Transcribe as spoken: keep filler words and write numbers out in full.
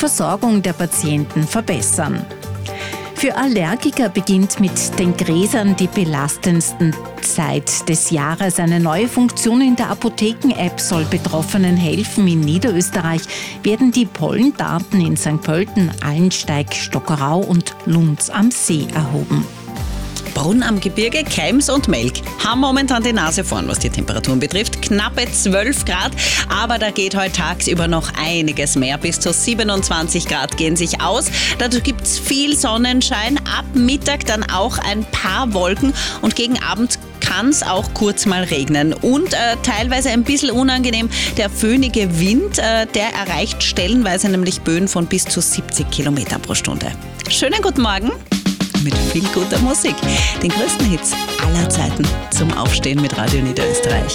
Versorgung der Patienten verbessern. Für Allergiker beginnt mit den Gräsern die belastendsten Zeit des Jahres. Eine neue Funktion in der Apotheken-App soll Betroffenen helfen. In Niederösterreich werden die Pollendaten in Sankt Pölten, Allensteig, Stockerau und Lunz am See erhoben. Brunn am Gebirge, Keims und Melk haben momentan die Nase vorn, was die Temperaturen betrifft. Knappe zwölf Grad, aber da geht heute tagsüber noch einiges mehr. Bis zu siebenundzwanzig Grad gehen sich aus. Dazu gibt es viel Sonnenschein, ab Mittag dann auch ein paar Wolken und gegen Abend kann es auch kurz mal regnen. Und äh, teilweise ein bisschen unangenehm, der föhnige Wind, äh, der erreicht stellenweise nämlich Böen von bis zu siebzig Kilometern pro Stunde. Schönen guten Morgen mit viel guter Musik. Den größten Hits aller Zeiten zum Aufstehen mit Radio Niederösterreich.